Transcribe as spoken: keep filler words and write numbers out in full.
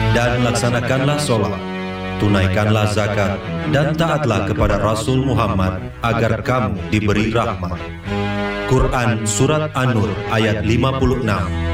dan laksanakanlah sholat, tunaikanlah zakat, dan taatlah kepada Rasul Muhammad agar kamu diberi rahmat. Quran Surat An-Nur ayat lima puluh enam.